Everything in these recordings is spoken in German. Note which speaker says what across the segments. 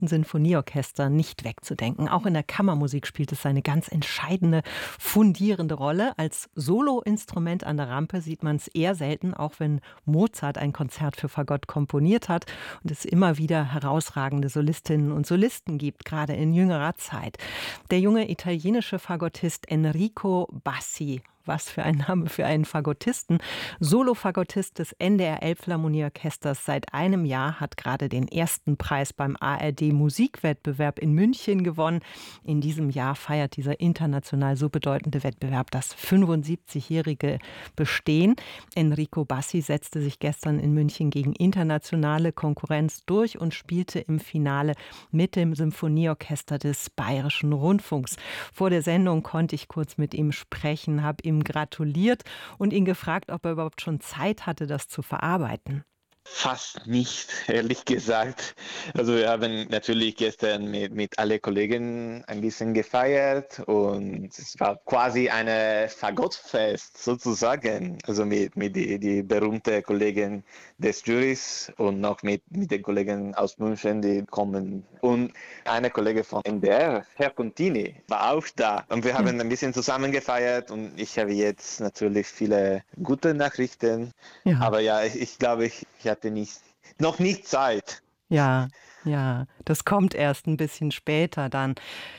Speaker 1: 5. Sinfonieorchester nicht wegzudenken. Auch in der Kammermusik spielt es eine ganz entscheidende, fundierende Rolle. Als Soloinstrument an der Rampe sieht man es eher selten, auch wenn Mozart ein Konzert für Fagott komponiert hat und es immer wieder herausragende Solistinnen und Solisten gibt, gerade in jüngerer Zeit. Der junge italienische Fagottist Enrico Bassi. Was für ein Name für einen Fagottisten. Solo-Fagottist des NDR Elbphilharmonieorchesters seit einem Jahr, hat gerade den ersten Preis beim ARD-Musikwettbewerb in München gewonnen. In diesem Jahr feiert dieser international so bedeutende Wettbewerb das 75-jährige Bestehen. Enrico Bassi setzte sich gestern in München gegen internationale Konkurrenz durch und spielte im Finale mit dem Symphonieorchester des Bayerischen Rundfunks. Vor der Sendung konnte ich kurz mit ihm sprechen, habe ihm gratuliert und ihn gefragt, ob er überhaupt schon Zeit hatte, das zu verarbeiten.
Speaker 2: Fast nicht, ehrlich gesagt. Also wir haben natürlich gestern mit allen Kollegen ein bisschen gefeiert und es war quasi eine Fagottfest sozusagen. Also mit die berühmten Kollegen des Jurys und noch mit den Kollegen aus München, die kommen. Und eine Kollege von NDR, Herr Contini, war auch da. Und wir haben ein bisschen zusammen gefeiert und ich habe jetzt natürlich viele gute Nachrichten.
Speaker 1: Ja.
Speaker 2: Aber ja, ich glaube, ich hatte noch nicht Zeit.
Speaker 1: Ja, das kommt erst ein bisschen später dann,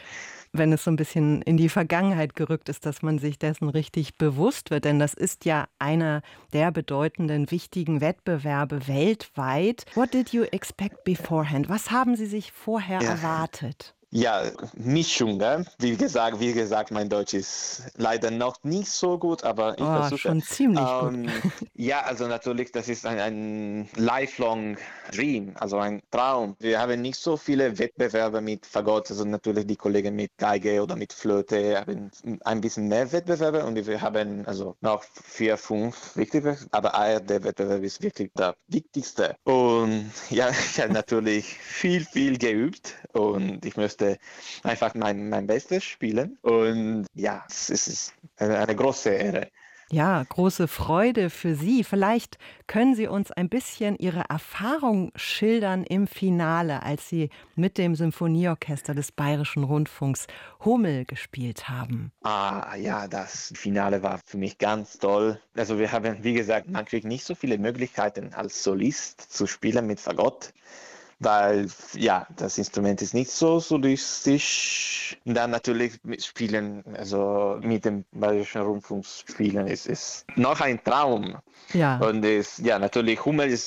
Speaker 1: wenn es so ein bisschen in die Vergangenheit gerückt ist, dass man sich dessen richtig bewusst wird. Denn das ist ja einer der bedeutenden, wichtigen Wettbewerbe weltweit. What did you expect beforehand? Was haben Sie sich vorher erwartet?
Speaker 2: Ja, Mischung, ne? Wie gesagt, mein Deutsch ist leider noch nicht so gut, aber ich versuche.
Speaker 1: Schon ziemlich gut.
Speaker 2: Ja, also natürlich, das ist ein lifelong dream, also ein Traum. Wir haben nicht so viele Wettbewerbe mit Fagott, also natürlich die Kollegen mit Geige oder mit Flöte haben ein bisschen mehr Wettbewerbe und wir haben also noch 4, 5 wichtige, aber der Wettbewerb ist wirklich der wichtigste. Und ja, ich habe natürlich viel geübt und ich möchte einfach mein Bestes spielen. Und ja, es ist eine große Ehre.
Speaker 1: Ja, große Freude für Sie. Vielleicht können Sie uns ein bisschen Ihre Erfahrung schildern im Finale, als Sie mit dem Symphonieorchester des Bayerischen Rundfunks Hummel gespielt haben.
Speaker 2: Ja, das Finale war für mich ganz toll. Also wir haben, wie gesagt, man kriegt nicht so viele Möglichkeiten als Solist zu spielen mit Fagott. Weil, ja, das Instrument ist nicht so solistisch. Und dann natürlich spielen, also mit dem Bayerischen Rundfunk spielen, ist noch ein Traum.
Speaker 1: Ja.
Speaker 2: Und natürlich Hummel ist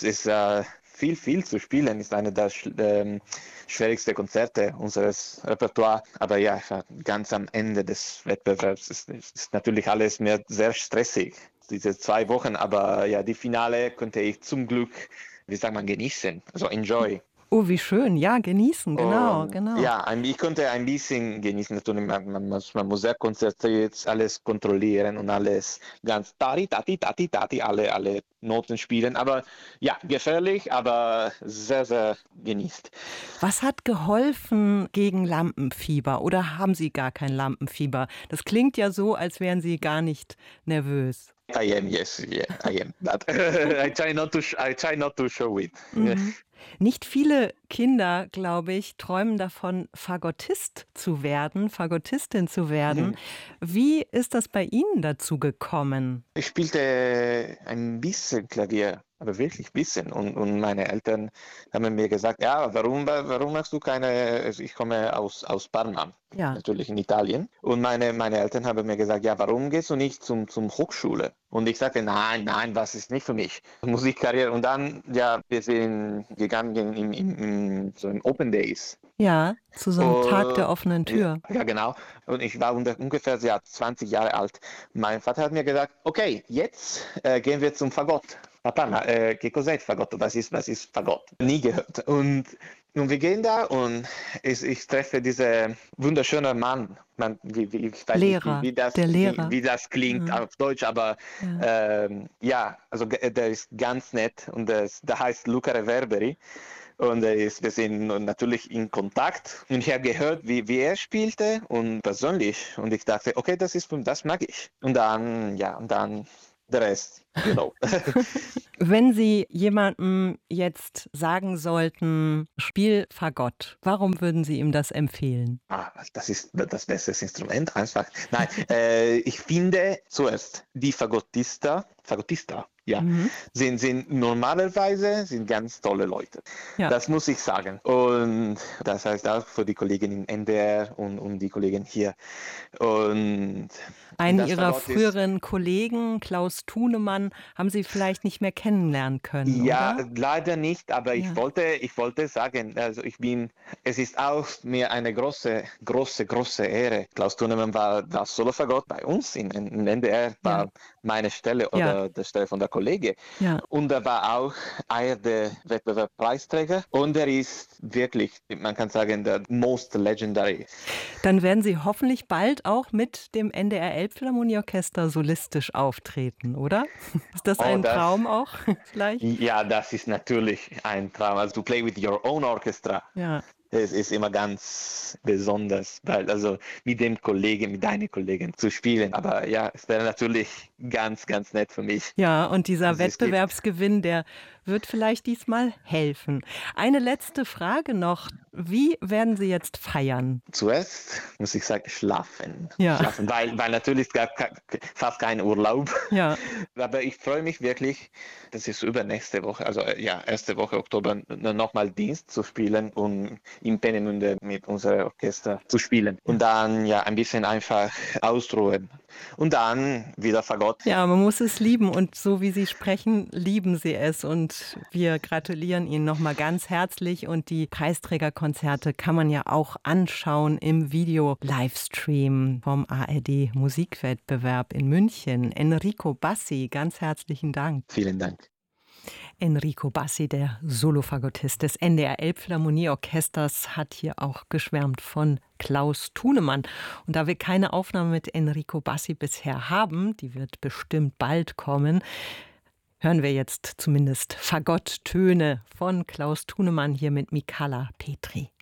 Speaker 2: viel zu spielen, ist eine der schwierigsten Konzerte unseres Repertoires. Aber ja, ganz am Ende des Wettbewerbs ist natürlich alles mehr sehr stressig, diese 2 Wochen. Aber ja, die Finale konnte ich zum Glück, wie sagt man, genießen, also enjoy.
Speaker 1: Oh, wie schön. Ja, genießen, genau.
Speaker 2: Ja, ich konnte ein bisschen genießen. Natürlich, man muss sehr konzentriert alles kontrollieren und alles ganz tati, alle Noten spielen. Aber ja, gefährlich, aber sehr genießt.
Speaker 1: Was hat geholfen gegen Lampenfieber oder haben Sie gar kein Lampenfieber? Das klingt ja so, als wären Sie gar nicht nervös.
Speaker 2: I am, yes, yeah, I am. But I try not to show it.
Speaker 1: Mhm. Nicht viele Kinder, glaube ich, träumen davon, Fagottist zu werden, Fagottistin zu werden. Wie ist das bei Ihnen dazu gekommen?
Speaker 2: Ich spielte ein bisschen Klavier, aber wirklich ein bisschen. Und meine Eltern haben mir gesagt, ja, warum machst du keine, also ich komme aus Parma, natürlich in Italien. Und meine Eltern haben mir gesagt, ja, warum gehst du nicht zum Hochschule? Und ich sagte, nein, das ist nicht für mich. Musikkarriere. Und dann, ja, wir sind gegangen so in Open Days.
Speaker 1: Ja, zu so einem Tag der offenen Tür.
Speaker 2: Ja, genau. Und ich war ungefähr 20 Jahre alt. Mein Vater hat mir gesagt, okay, jetzt gehen wir zum Fagott. Papa, che cos'è il fagotto? Was ist Fagott? Nie gehört. Und wir gehen da und ich treffe diesen wunderschönen Mann. Ich weiß
Speaker 1: Lehrer,
Speaker 2: nicht,
Speaker 1: der Lehrer.
Speaker 2: wie das klingt auf Deutsch, aber also der ist ganz nett und der heißt Luca Reverberi. Und wir sind natürlich in Kontakt und ich habe gehört, wie er spielte und persönlich. Und ich dachte, okay, das mag ich. Und dann the rest, you know.
Speaker 1: Wenn Sie jemandem jetzt sagen sollten: „Spiel Fagott“, warum würden Sie ihm das empfehlen?
Speaker 2: Das ist das beste Instrument, einfach. Nein, ich finde zuerst die Fagottista, ja,
Speaker 1: Mhm.
Speaker 2: sind normalerweise sind ganz tolle Leute.
Speaker 1: Ja.
Speaker 2: Das muss ich sagen. Und das heißt auch für die Kollegen im NDR und die Kollegen hier. Und
Speaker 1: Einen
Speaker 2: das
Speaker 1: Ihrer
Speaker 2: Fagott ist
Speaker 1: früheren Kollegen, Klaus Thunemann, haben Sie vielleicht nicht mehr kennenlernen können,
Speaker 2: ja,
Speaker 1: oder?
Speaker 2: leider nicht, aber
Speaker 1: Ja.
Speaker 2: ich wollte sagen, also es ist auch mir eine große Ehre. Klaus Thunemann war das Solofagott bei uns in NDR,
Speaker 1: Ja,
Speaker 2: war meine Stelle
Speaker 1: ja,
Speaker 2: oder der Stelle von der Kollege.
Speaker 1: ja.
Speaker 2: Und er war auch einer der Wettbewerbspreisträger und er ist wirklich, man kann sagen, der most legendary.
Speaker 1: Dann werden Sie hoffentlich bald auch mit dem NDR Elbphilharmonieorchester solistisch auftreten, oder? Ist das
Speaker 2: Oh,
Speaker 1: ein Traum auch vielleicht?
Speaker 2: ja, das ist natürlich ein Traum. Also to play with your own orchestra.
Speaker 1: Ja.
Speaker 2: Es ist immer ganz besonders, weil also mit deinen Kollegen zu spielen. Aber ja, es wäre natürlich ganz nett für mich.
Speaker 1: Ja, und dieser
Speaker 2: Es gibt
Speaker 1: Wettbewerbsgewinn, der wird vielleicht diesmal helfen. Eine letzte Frage noch. Wie werden Sie jetzt feiern?
Speaker 2: zuerst, muss ich sagen, schlafen.
Speaker 1: Ja,
Speaker 2: Schlafen, weil natürlich fast kein Urlaub.
Speaker 1: ja.
Speaker 2: Aber ich freue mich wirklich, das ist übernächste Woche, also ja, erste Woche Oktober, nochmal Dienst zu spielen und in Peenemünde mit unserem Orchester zu spielen. Und dann ja ein bisschen einfach ausruhen. Und dann wieder Fagott.
Speaker 1: Ja, man muss es lieben und so wie Sie sprechen, lieben Sie es und wir gratulieren Ihnen nochmal ganz herzlich und die Preisträgerkonzerte kann man ja auch anschauen im Video-Livestream vom ARD Musikwettbewerb in München. Enrico Bassi, ganz herzlichen Dank.
Speaker 2: Vielen Dank.
Speaker 1: Enrico Bassi, der Solofagottist des NDR Elbphilharmonieorchesters, hat hier auch geschwärmt von Klaus Thunemann. Und da wir keine Aufnahme mit Enrico Bassi bisher haben, die wird bestimmt bald kommen, hören wir jetzt zumindest Fagotttöne von Klaus Thunemann hier mit Michala Petri.